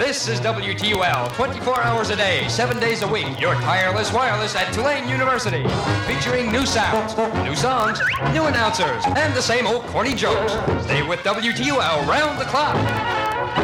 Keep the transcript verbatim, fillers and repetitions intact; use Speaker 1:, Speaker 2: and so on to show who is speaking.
Speaker 1: This is W T U L, twenty-four hours a day, seven days a week, your tireless wireless at Tulane University. Featuring new sounds, new songs, new announcers, and the same old corny jokes. Stay with W T U L round the clock.